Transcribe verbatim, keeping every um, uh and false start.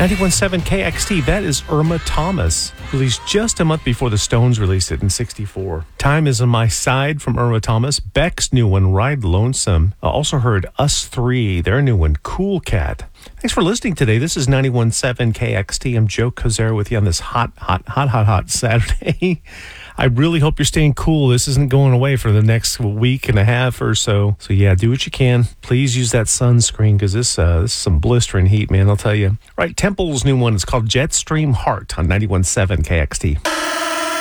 ninety-one point seven K X T, that is Irma Thomas, released just a month before the Stones released it in sixty-four. Time Is on My Side from Irma Thomas. Beck's new one, Ride Lonesome. I also heard Us Three, their new one, Cool Cat. Thanks for listening today. This is ninety-one point seven K X T. I'm Joe Kozera with you on this hot, hot, hot, hot, hot Saturday. I really hope you're staying cool. This isn't going away for the next week and a half or so. So yeah, do what you can. Please use that sunscreen because this, uh, this is some blistering heat, man, I'll tell you. All right, Temple's new one is called Jetstream Heart on ninety-one point seven K X T.